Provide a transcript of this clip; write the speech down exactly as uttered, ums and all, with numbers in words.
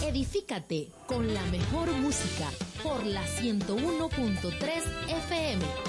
Edifícate con la mejor música por la ciento uno punto tres F M.